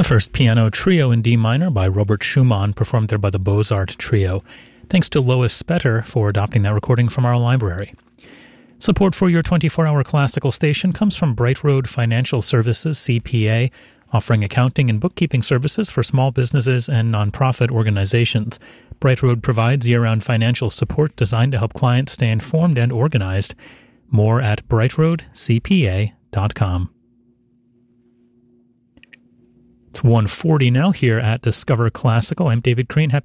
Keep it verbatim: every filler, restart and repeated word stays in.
The first piano trio in D minor by Robert Schumann, performed there by the Beaux-Arts Trio. Thanks to Lois Spetter for adopting that recording from our library. Support for your twenty-four hour classical station comes from Bright Road Financial Services, C P A, offering accounting and bookkeeping services for small businesses and nonprofit organizations. Bright Road provides year-round financial support designed to help clients stay informed and organized. More at bright road c p a dot com. It's one forty now here at Discover Classical. I'm David Crane. Happy